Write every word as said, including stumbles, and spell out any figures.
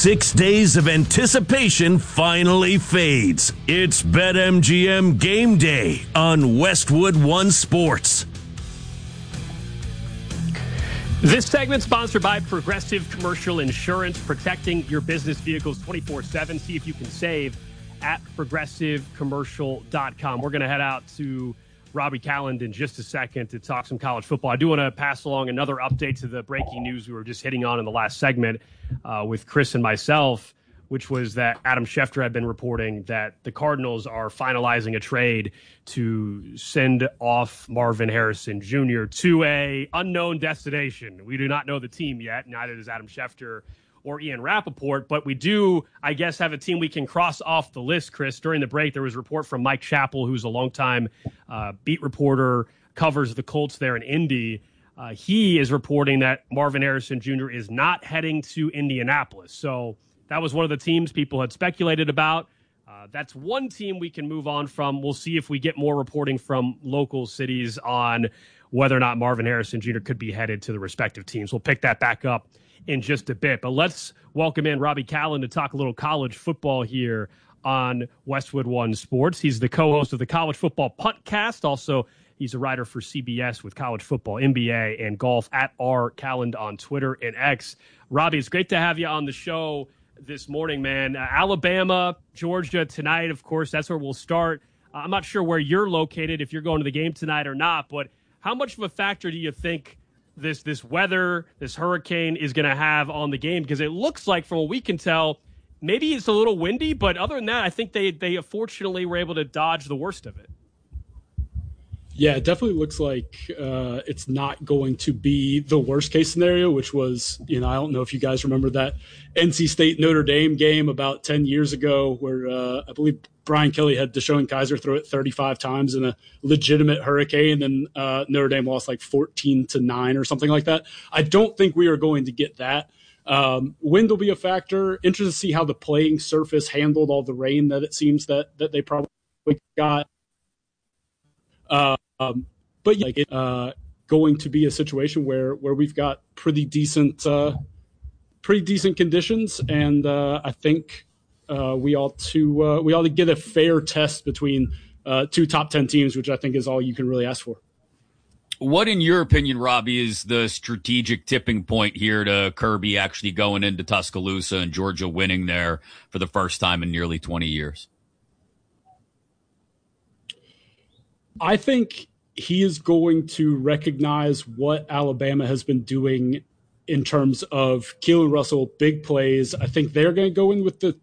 Six days of anticipation finally fades. It's BetMGM Game Day on Westwood One Sports. This segment sponsored by Progressive Commercial Insurance, protecting your business vehicles twenty-four seven. See if you can save at progressive commercial dot com. We're going to head out to Robbie Calland in just a second to talk some college football. I do want to pass along another update to the breaking news we were just hitting on in the last segment uh, with Chris and myself, which was that Adam Schefter had been reporting that the Cardinals are finalizing a trade to send off Marvin Harrison Junior to a unknown destination. We do not know the team yet. Neither does Adam Schefter or Ian Rappaport, but we do, I guess, have a team we can cross off the list, Chris. During the break, there was a report from Mike Chappell, who's a longtime uh, beat reporter, covers the Colts there in Indy. Uh, he is reporting that Marvin Harrison Junior is not heading to Indianapolis. So that was one of the teams people had speculated about. Uh, that's one team we can move on from. We'll see if we get more reporting from local cities on whether or not Marvin Harrison Junior could be headed to the respective teams. We'll pick that back up in just a bit. But let's welcome in Robbie Calland to talk a little college football here on Westwood One Sports. He's the co-host of the College Football Puntcast. Also, he's a writer for C B S with college football, N B A, and golf at R. Calland on Twitter and X. Robbie, it's great to have you on the show this morning, man. Uh, Alabama, Georgia tonight, of course, that's where we'll start. Uh, I'm not sure where you're located, if you're going to the game tonight or not, but how much of a factor do you think this this weather, this hurricane is going to have on the game? Because it looks like, from what we can tell, maybe it's a little windy, but other than that, I think they, they fortunately were able to dodge the worst of it. Yeah, it definitely looks like uh, it's not going to be the worst case scenario, which was, you know, I don't know if you guys remember that N C State Notre Dame game about ten years ago where uh, I believe Brian Kelly had Deshaun Kaiser throw it thirty-five times in a legitimate hurricane, and uh, Notre Dame lost like fourteen to nine or something like that. I don't think we are going to get that. Um, wind will be a factor. Interested to see how the playing surface handled all the rain that it seems that, that they probably got. Uh, um, but yeah, like it, uh, going to be a situation where, where we've got pretty decent, uh, pretty decent conditions. And, uh, I think, uh, we ought to, uh, we ought to get a fair test between, uh, two top ten teams, which I think is all you can really ask for. What, in your opinion, Robbie, is the strategic tipping point here to Kirby actually going into Tuscaloosa and Georgia winning there for the first time in nearly twenty years? I think he is going to recognize what Alabama has been doing in terms of Keelan Russell, big plays. I think they're going to go in with the